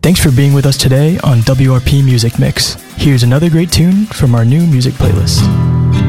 Thanks for being with us today on WRP Music Mix. Here's another great tune from our new music playlist.